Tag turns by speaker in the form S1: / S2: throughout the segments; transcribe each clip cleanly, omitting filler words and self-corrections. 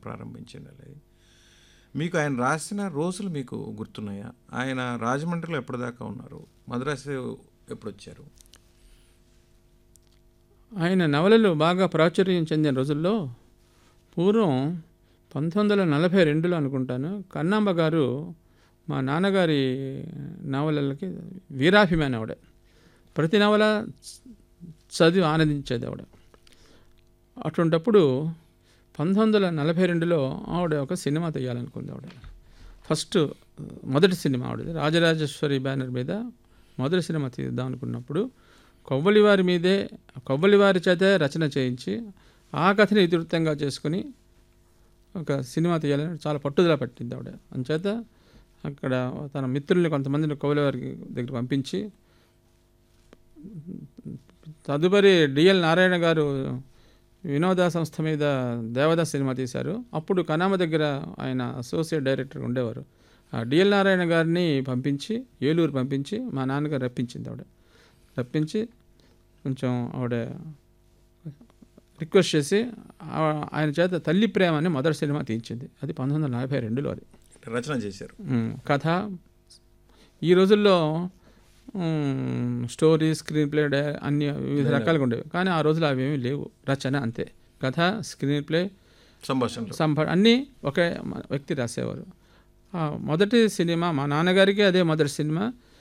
S1: ప్రారంభించిండాలి. మీకు ఆయన రాసిన రోజులు మీకు గుర్తున్నాయా? ఆయన రాజమండ్రిలో ఎప్పటిదాకా ఉన్నారు? మద్రాసు ఎప్పుడొచ్చారు?
S2: ఆయన నవలలు బాగా ప్రాచుర్యం చెందిన రోజుల్లో పూర్వం 1942లో అనుకుంటాను, కన్నాంబ గారు మా నాన్నగారి నవలలకి వీరాభిమాని ఆవిడ. ప్రతి నవల చదివి ఆనందించేది ఆవిడ. అటువంటప్పుడు 1942లో ఆవిడ ఒక సినిమా తీయాలనుకుంది. ఆవిడ మొదటి సినిమా ఆవిడది. రాజరాజేశ్వరి బ్యానర్ మీద మొదటి సినిమా తీద్దాం అనుకున్నప్పుడు కొవ్వలివారి చేతే రచన చేయించి ఆ కథని ఇతివృత్తంగా చేసుకుని ఒక సినిమా తీయాలని చాలా పట్టుదల పట్టింది ఆవిడ. అంచేత అక్కడ తన మిత్రుల్ని కొంతమందిని కొవ్వలివారి దగ్గర పంపించి, తదుపరి డిఎల్ నారాయణ గారు వినోద సంస్థ మీద దేవదాస్ సినిమా తీశారు. అప్పుడు కనామ దగ్గర ఆయన అసోసియేట్ డైరెక్టర్ ఉండేవారు. ఆ డిఎల్ నారాయణ గారిని ఏలూరు పంపించి మా నాన్నగారు రప్పించింది ఆవిడ. రప్పించి కొంచెం ఆవిడ రిక్వెస్ట్ చేసి ఆయన చేత తల్లి ప్రేమ అని మొదటి సినిమా తీయించింది. అది 1942లో అది
S1: రచన చేశారు.
S2: కథ ఈ రోజుల్లో స్టోరీ, స్క్రీన్ ప్లే అన్ని వివిధ రకాలుగా ఉండేవి, కానీ ఆ రోజులు అవి ఏమీ లేవు. రచన అంతే, కథ, స్క్రీన్ ప్లే, సంభాషణ అన్నీ ఒకే వ్యక్తి రాసేవారు. మొదటి సినిమా మా నాన్నగారికి అదే మొదటి సినిమా.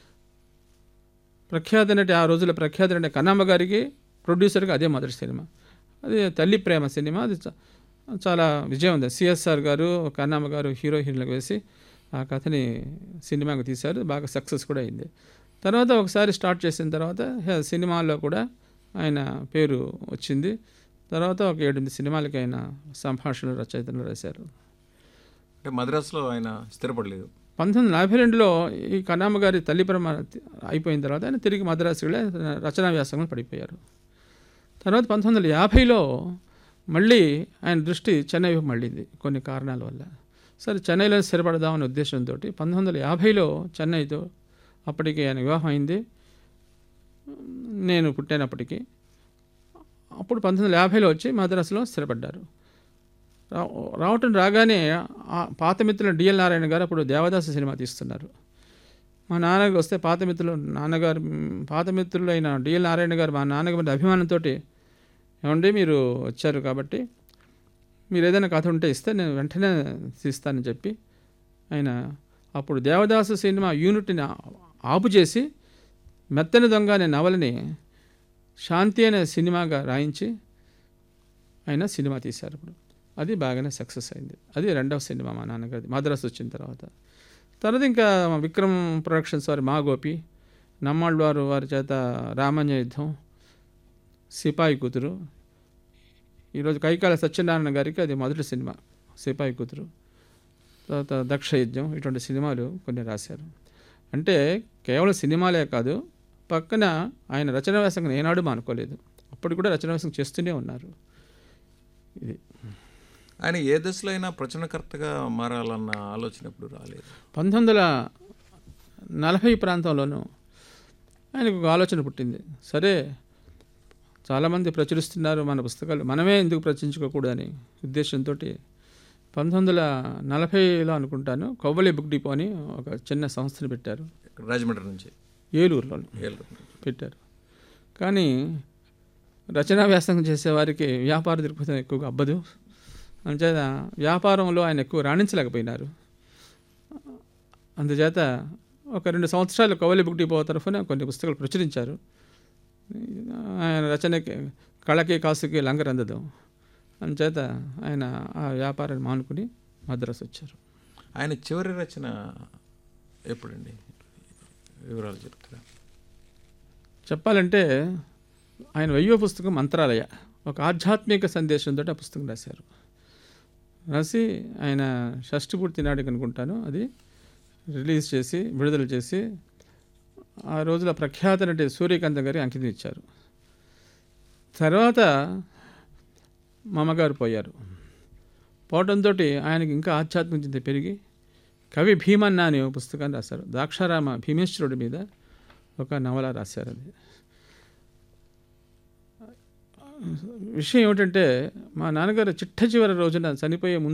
S2: ఆ రోజుల ప్రఖ్యాత నటి కన్నాంబ గారికి, ప్రొడ్యూసర్కి అదే మొదటి సినిమా. అది తల్లి ప్రేమ సినిమా. అది చాలా విజయం ఉంది. సిఎస్ఆర్ గారు, కన్నాంబ గారు హీరోయిన్లకు వేసి ఆ కథని సినిమాకి తీశారు. బాగా సక్సెస్ కూడా అయింది. తర్వాత ఒకసారి స్టార్ట్ చేసిన తర్వాత సినిమాల్లో కూడా ఆయన పేరు వచ్చింది. తర్వాత ఒక 7-8 సినిమాలకి ఆయన సంభాషణలు, రచయితలు రాశారు.
S1: అంటే మద్రాసులో ఆయన స్థిరపడలేదు.
S2: 1942లో ఈ కన్నాంబ గారి తల్లి ప్రేమ అయిపోయిన తర్వాత ఆయన తిరిగి మద్రాసులో రచనా వ్యాసంగా పడిపోయారు. తర్వాత 1950లో మళ్ళీ ఆయన దృష్టి చెన్నై వైపు మళ్ళీంది కొన్ని కారణాల వల్ల. సరే, చెన్నైలో స్థిరపడదామనే ఉద్దేశంతో 1950లో చెన్నైతో అప్పటికి ఆయన వివాహం అయింది. నేను పుట్టినప్పటికీ అప్పుడు 1950లో వచ్చి మద్రాసులో స్థిరపడ్డారు. రాగానే పాత మిత్రులు డిఎల్ నారాయణ గారు అప్పుడు దేవదాసు సినిమా తీస్తున్నారు. మా నాన్నగారు వస్తే పాత మిత్రులు అయిన డిఎల్ నారాయణ గారు మా నాన్నగారి అభిమానంతో, ఏమండి మీరు వచ్చారు కాబట్టి మీరు ఏదైనా కథ ఉంటే ఇస్తే నేను వెంటనే తీస్తానని చెప్పి ఆయన అప్పుడు దేవదాసు సినిమా యూనిట్ని ఆపు చేసి మెత్తని దొంగ అనే నవలని శాంతి అనే సినిమాగా రాయించి ఆయన సినిమా తీశారు. ఇప్పుడు అది బాగానే సక్సెస్ అయింది. అది రెండవ సినిమా మా నాన్నగారి మద్రాసు వచ్చిన తర్వాత. ఇంకా విక్రమ్ ప్రొడక్షన్స్ వారి మా గోపి, నమ్మాళ్ళు వారి చేత రామాంజ యుద్ధం, సిపాయి కూతురు, ఈరోజు కైకాల సత్యనారాయణ గారికి అది మొదటి సినిమా సిపాయి కూతురు, తర్వాత దక్ష యజ్ఞం, ఇటువంటి సినిమాలు కొన్ని రాశారు. అంటే కేవలం సినిమాలే కాదు, పక్కన ఆయన రచనా వ్యాసంగా ఏనాడు మానుకోలేదు. అప్పుడు కూడా రచనా వ్యాసం చేస్తూనే ఉన్నారు. ఇది
S1: ఆయన ఏ దశలో అయినా ప్రచురణకర్తగా మారాలన్న ఆలోచన ఎప్పుడు రాలేదు.
S2: 1940 ప్రాంతంలోనూ ఆయనకు ఒక ఆలోచన పుట్టింది. సరే, చాలామంది ప్రచురిస్తున్నారు మన పుస్తకాలు, మనమే ఎందుకు ప్రచురించుకోకూడదని ఉద్దేశంతో 1940లో అనుకుంటాను కొవ్వలి బుక్ డిపో అని ఒక చిన్న సంస్థను పెట్టారు.
S1: రాజమండ్రి నుంచి
S2: ఏలూరులో పెట్టారు. కానీ రచనా వ్యాసంగం చేసేవారికి వ్యాపార దృక్పథం ఎక్కువగా అబ్బదు. అందుచేత వ్యాపారంలో ఆయన ఎక్కువ రాణించలేకపోయినారు. అందుచేత ఒక 2 సంవత్సరాలు కొవ్వలి బుక్ డిపో తరఫున కొన్ని పుస్తకాలు ప్రచురించారు. ఆయన రచనకి కళకి కాసుకి లంగరందదు. అందుచేత ఆయన ఆ వ్యాపారాన్ని మానుకుని మద్రాసు వచ్చారు.
S1: ఆయన చివరి రచన ఎప్పుడండి, వివరాలు చెప్తారా?
S2: చెప్పాలంటే ఆయన 10వ పుస్తకం మంత్రాలయ, ఒక ఆధ్యాత్మిక సందేశంతో ఆ పుస్తకం రాశారు. రాసి ఆయన షష్ఠి పూర్తి నాటికి అనుకుంటాను అది రిలీజ్ చేసి విడుదల చేసి ఆ రోజుల ప్రఖ్యాత నటి సూర్యకాంతం గారికి అంకితం ఇచ్చారు. తర్వాత మా అమ్మగారు పోయారు. పోవడంతో ఆయనకి ఇంకా ఆధ్యాత్మిక చింత పెరిగి కవి భీమన్న అనే ఒక పుస్తకాన్ని రాశారు. ద్రాక్షారామ భీమేశ్వరుడి మీద ఒక నవల రాశారు. అది విషయం ఏమిటంటే మా నాన్నగారు చిట్ట చివరి రోజున చనిపోయే ముందు